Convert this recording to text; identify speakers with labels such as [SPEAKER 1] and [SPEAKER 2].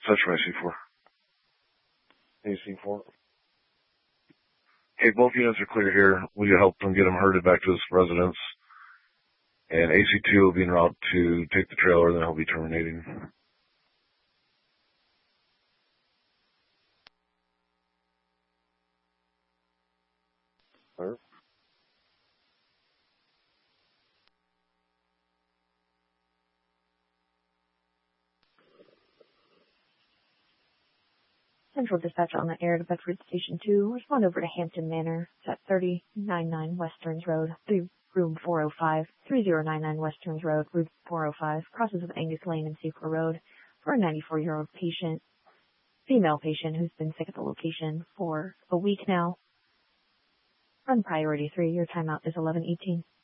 [SPEAKER 1] Touch my C4. AC4. Okay, both units are clear here. Will you help them get him herded back to his residence? And AC2 will be en route to take the trailer, then he'll be terminating. Clear.
[SPEAKER 2] Central Dispatch on the air to Bedford Station 2. Respond over to Hampton Manor. It's at 3099 Westerns Road, room 405. 3099 Westerns Road, room 405. Crosses with Angus Lane and Seaford Road for a 94-year-old patient, female patient who's been sick at the location for a week now. Run priority 3. Your timeout is 11:18.